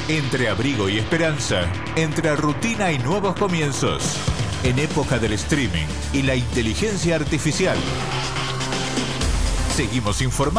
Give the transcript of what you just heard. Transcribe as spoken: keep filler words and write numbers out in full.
Entre abrigo y esperanza, entre rutina y nuevos comienzos, en época del streaming y la inteligencia artificial. Seguimos informando.